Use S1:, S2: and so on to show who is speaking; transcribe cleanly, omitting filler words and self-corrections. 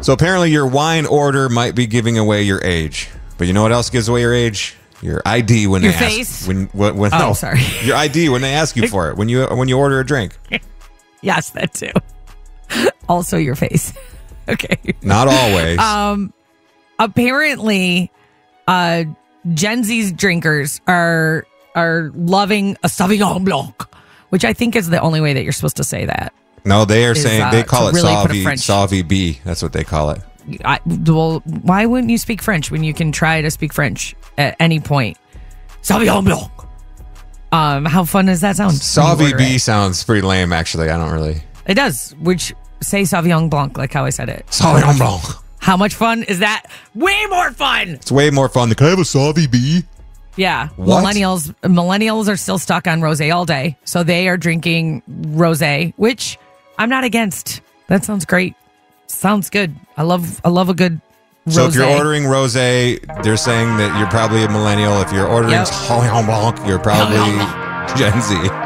S1: So apparently your wine order might be giving away your age. But you know what else gives away your age? Your ID when
S2: your
S1: they
S2: face?
S1: ask. When,
S2: oh,
S1: no,
S2: sorry.
S1: Your ID when they ask you for it. When you order a drink.
S2: Yes, that too. Also your face. Okay.
S1: Not always.
S2: Apparently, Gen Z's drinkers are loving a Sauvignon Blanc, which I think is the only way that you're supposed to say that.
S1: No, they are saying they call it
S2: really
S1: Sauvi B. That's what they call it.
S2: Well, why wouldn't you speak French when you can try to speak French at any point? Sauvignon Blanc. How fun does that sound?
S1: Sauvi B sounds pretty lame, actually. I don't really.
S2: It does. Which say Sauvignon Blanc, like how I said it.
S1: Sauvignon Blanc.
S2: How much fun is that? Way more fun.
S1: It's way more fun. Can I have a Sauvi B?
S2: Yeah.
S1: What?
S2: Millennials are still stuck on rosé all day, so they are drinking rosé, which I'm not against. That sounds great. Sounds good. I love a good rosé.
S1: So if you're ordering rosé, they're saying that you're probably a millennial. If you're ordering Sauvignon Blanc, you're probably Gen Z.